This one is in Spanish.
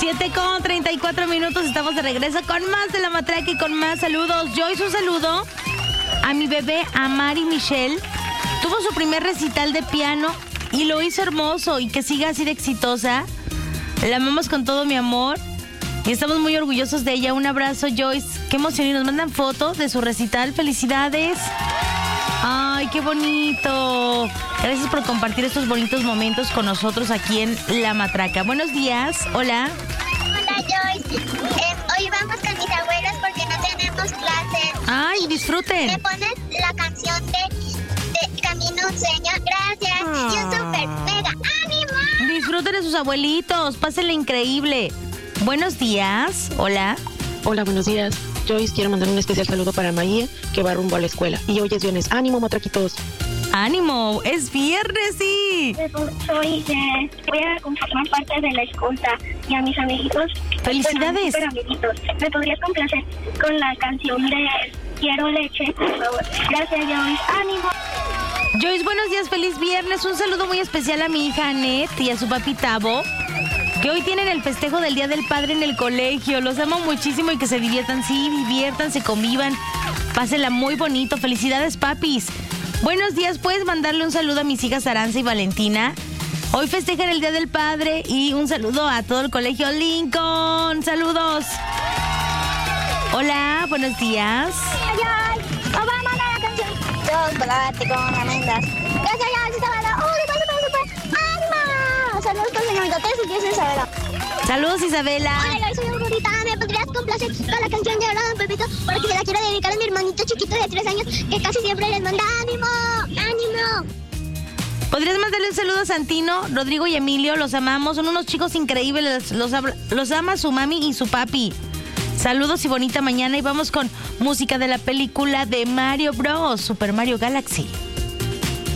7:34, estamos de regreso con más de La Matraca y con más saludos. Joyce, un saludo a mi bebé, a Mari Michelle. Tuvo su primer recital de piano y lo hizo hermoso, y que siga así de exitosa. La amamos con todo mi amor y estamos muy orgullosos de ella. Un abrazo, Joyce. Qué emoción, y nos mandan fotos de su recital. ¡Felicidades! ¡Ay, qué bonito! Gracias por compartir estos bonitos momentos con nosotros aquí en La Matraca. Buenos días. Hola. Hola, Joyce. Hoy vamos con mis abuelos porque no tenemos clases. ¡Ay, disfruten! ¿Me pones la canción de Camino un sueño? Gracias. Y un super mega ánimo. Disfruten de sus abuelitos. Pásenle increíble. Buenos días. Hola. Hola, buenos días. Joyce, quiero mandar un especial saludo para María, que va rumbo a la escuela. Y hoy es viernes. ¡Ánimo, matraquitos! ¡Ánimo! ¡Es viernes, sí! Soy voy a conformar parte de la escolta y a mis amiguitos. ¡Felicidades! Bueno, amiguitos, ¿me podrías complacer con la canción de Quiero leche, por favor? Gracias, Joyce. ¡Ánimo! Joyce, buenos días, feliz viernes. Un saludo muy especial a mi hija Annette y a su papi Tavo, que hoy tienen el festejo del Día del Padre en el colegio. Los amo muchísimo y que se diviertan. Sí, diviértanse, convivan. Pásenla muy bonito. Felicidades, papis. Buenos días, ¿puedes mandarle un saludo a mis hijas Aranza y Valentina? Hoy festejan el Día del Padre, y un saludo a todo el colegio Lincoln. ¡Saludos! Hola, buenos días. ¡Vamos a mandar la canción! Chocolate con almendras. Gracias, Joyce. Está bueno. ¡Super! ¡Ánimo! Saludos con señorita Tess y es Isabela. Saludos, Isabela. Hola, Joyce, soy Aurorita. ¿Me podrías complacer con la canción de Hola, Don Pepito? Porque se la quiero dedicar a mi hermanito chiquito de 3 años, que casi siempre les manda ánimo. ¡Ánimo! ¿Podrías mandarle un saludo a Santino, Rodrigo y Emilio? Los amamos, son unos chicos increíbles. Los ama su mami y su papi. Saludos y bonita mañana. Y vamos con música de la película de Mario Bros. Super Mario Galaxy.